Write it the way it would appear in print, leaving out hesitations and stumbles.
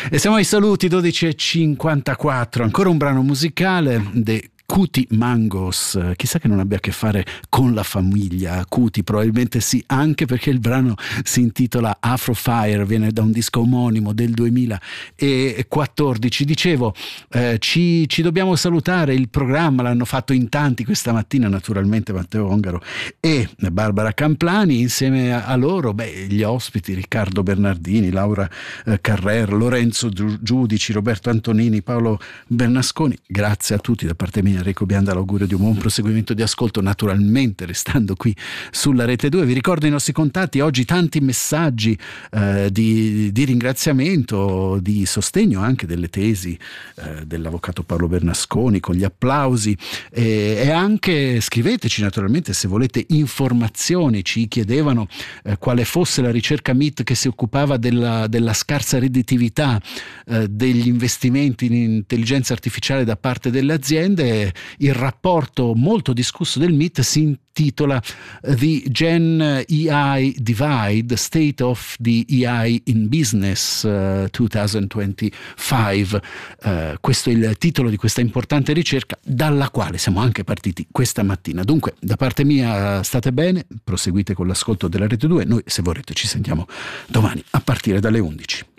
E siamo ai saluti, 12:54, ancora un brano musicale Cutie Mangos, chissà che non abbia a che fare con la famiglia Cutie, probabilmente sì, anche perché il brano si intitola Afro Fire, viene da un disco omonimo del 2014. Dicevo, ci dobbiamo salutare, il programma l'hanno fatto in tanti questa mattina, naturalmente Matteo Ongaro e Barbara Camplani, insieme a loro gli ospiti Riccardo Bernardini, Laura Carrer, Lorenzo Giudici, Roberto Antonini, Paolo Bernasconi. Grazie a tutti da parte mia, Enrico Bianda, l'augurio di un buon proseguimento di ascolto, naturalmente restando qui sulla Rete 2. Vi ricordo i nostri contatti, oggi tanti messaggi di ringraziamento, di sostegno anche delle tesi dell'avvocato Paolo Bernasconi, con gli applausi, e anche scriveteci naturalmente se volete informazioni. Ci chiedevano quale fosse la ricerca MIT che si occupava della scarsa redditività degli investimenti in intelligenza artificiale da parte delle aziende. Il rapporto molto discusso del MIT si intitola The Gen AI Divide, State of the AI in Business 2025. Questo è il titolo di questa importante ricerca, dalla quale siamo anche partiti questa mattina. Dunque, da parte mia state bene, proseguite con l'ascolto della Rete 2. Noi, se vorrete, ci sentiamo domani a partire dalle 11.